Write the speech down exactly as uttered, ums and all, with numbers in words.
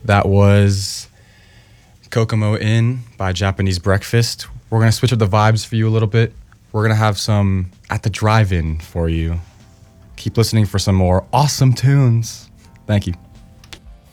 That was Kokomo Inn by Japanese Breakfast. We're going to switch up the vibes for you a little bit. We're going to have some At the Drive-In for you. Keep listening for some more awesome tunes. Thank you.